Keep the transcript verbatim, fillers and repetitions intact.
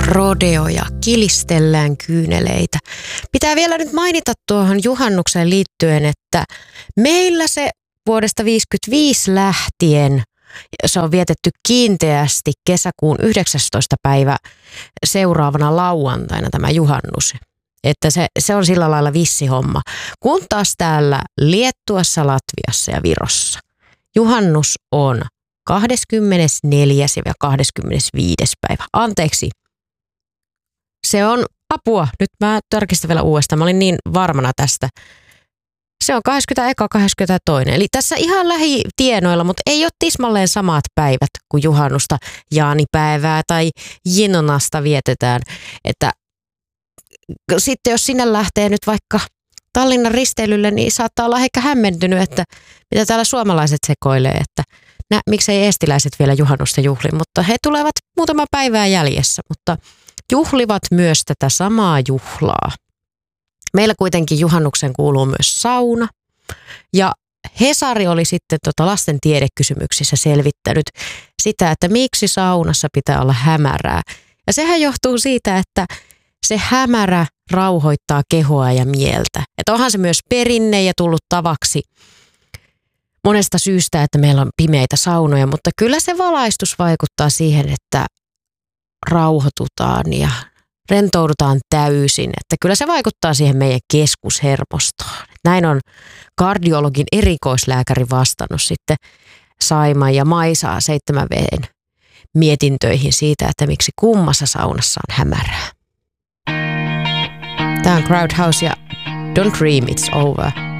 rodeoja, kilistellään kyyneleitä. Pitää vielä nyt mainita tuohon juhannukseen liittyen, että meillä se vuodesta viisikymmentäviisi lähtien, se on vietetty kiinteästi kesäkuun yhdeksästoista päivä seuraavana lauantaina tämä juhannus. Että se, se on sillä lailla vissi homma. Kun taas täällä Liettuassa, Latviassa ja Virossa juhannus on kahdeskymmenesneljäs ja kahdeskymmenesviides päivä. Anteeksi. Se on apua. Nyt mä tarkistan vielä uudestaan. Mä olin niin varmana tästä. Se on kahdeskymmenesensimmäinen kahdeskymmenestoinen. Eli tässä ihan lähitienoilla, mutta ei ole tismalleen samat päivät kuin juhannusta, jaanipäivää tai jinonasta vietetään. Että sitten jos sinne lähtee nyt vaikka Tallinnan risteilylle, niin saattaa olla ehkä hämmentynyt, että mitä täällä suomalaiset sekoilee, että nä, miksei eestiläiset vielä juhannusta juhli, mutta he tulevat muutama päivää jäljessä, mutta juhlivat myös tätä samaa juhlaa. Meillä kuitenkin juhannuksen kuuluu myös sauna ja Hesari oli sitten tota lasten tiedekysymyksissä selvittänyt sitä, että miksi saunassa pitää olla hämärää. Ja sehän johtuu siitä, että se hämärä rauhoittaa kehoa ja mieltä. Että onhan se myös perinne ja tullut tavaksi monesta syystä, että meillä on pimeitä saunoja, mutta kyllä se valaistus vaikuttaa siihen, että rauhoitutaan ja rentoudutaan täysin. Että kyllä se vaikuttaa siihen meidän keskushermostoon. Näin on kardiologin erikoislääkäri vastannut sitten Saima ja Maisa seitsemän V:n mietintöihin siitä, että miksi kummassa saunassa on hämärää. Tämä on Crowdhouse ja Don't Dream It's Over.